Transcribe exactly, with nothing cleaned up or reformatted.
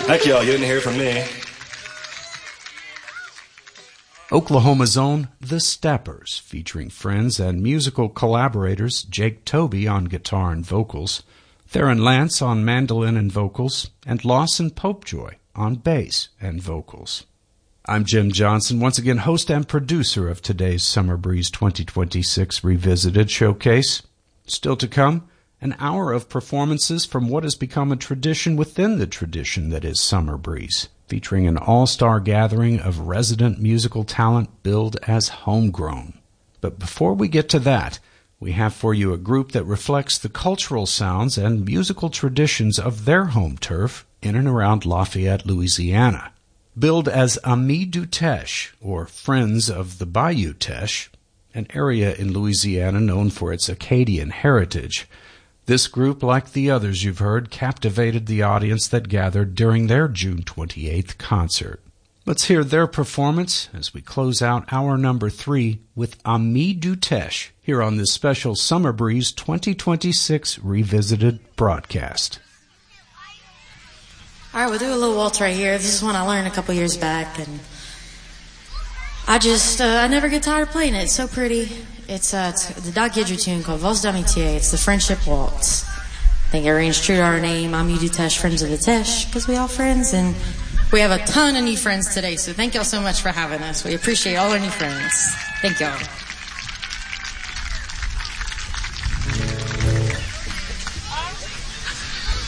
Thank y'all. You didn't hear from me. Oklahoma's own The Steppers, featuring friends and musical collaborators Jake Toby on guitar and vocals, Theron Lance on mandolin and vocals, and Lawson Popejoy on bass and vocals. I'm Jim Johnson, once again host and producer of today's Summer Breeze twenty twenty-six Revisited Showcase. Still to come, an hour of performances from what has become a tradition within the tradition that is Summer Breeze, featuring an all-star gathering of resident musical talent billed as homegrown. But before we get to that, we have for you a group that reflects the cultural sounds and musical traditions of their home turf in and around Lafayette, Louisiana. Billed as Amis du Teche, or Friends of the Bayou Teche, an area in Louisiana known for its Acadian heritage, this group, like the others you've heard, captivated the audience that gathered during their June twenty-eighth concert. Let's hear their performance as we close out hour number three with Amis du Teche here on this special Summer Breeze twenty twenty-six Revisited broadcast. All right, we'll do a little waltz right here. This is one I learned a couple years back, and I just, uh, I never get tired of playing it. It's so pretty. It's, uh, it's the Doc Guidry tune called Valse d'Amitié. It's the friendship waltz. I think it rings true to our name, Amis du Teche, Friends of the Teche, because we all friends, and we have a ton of new friends today, so thank y'all so much for having us. We appreciate all our new friends. Thank y'all.